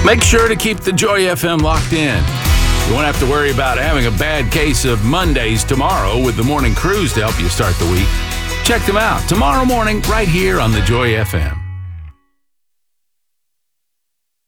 Make sure to keep the Joy FM locked in. You won't have to worry about having a bad case of Mondays tomorrow with the morning cruise to help you start the week. Check them out tomorrow morning right here on the Joy FM.